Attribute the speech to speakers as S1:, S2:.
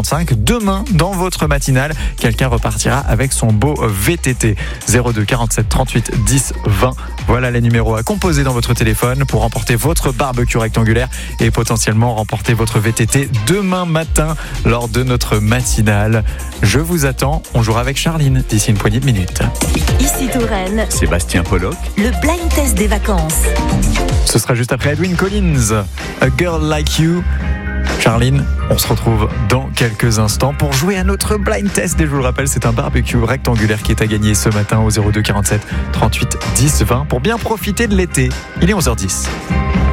S1: 0245. Demain, dans votre matinale, quelqu'un repartira avec son beau VTT. 02 47 38 10 20. Voilà les numéros à composer dans votre téléphone pour remporter votre barbecue rectangulaire et potentiellement remporter votre VTT demain matin lors de notre matinale. Je vous attends. On jouera avec Charline d'ici une poignée de minutes.
S2: Ici Touraine,
S3: Sébastien Pollock,
S2: le blind test des vacances.
S1: Ce sera juste après Edwin Collins, A Girl Like You. Charline, on se retrouve dans quelques instants pour jouer à notre blind test. Et je vous le rappelle, c'est un barbecue rectangulaire qui est à gagner ce matin au 02 47 38 10 20 pour bien profiter de l'été. Il est 11h10.